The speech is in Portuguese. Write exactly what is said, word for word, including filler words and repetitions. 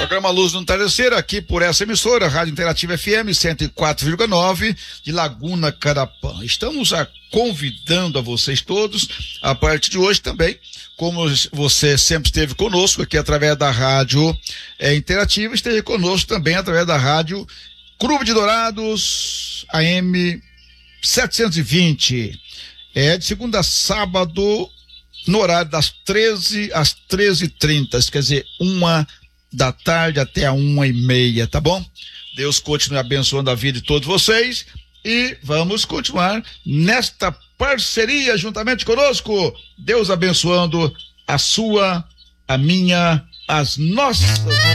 Programa Luz no Entardecer, aqui por essa emissora, Rádio Interativa F M cento e quatro vírgula nove, de Laguna Carapã. Estamos a convidando a vocês todos, a partir de hoje também, como você sempre esteve conosco aqui através da Rádio é, Interativa, esteve conosco também através da Rádio Clube de Dourados, A M setecentos e vinte. É de segunda a sábado, no horário das treze às treze e trinta, quer dizer, uma da tarde até a uma e meia, tá bom? Deus continue abençoando a vida de todos vocês e vamos continuar nesta parceria juntamente conosco. Deus abençoando a sua, a minha, as nossas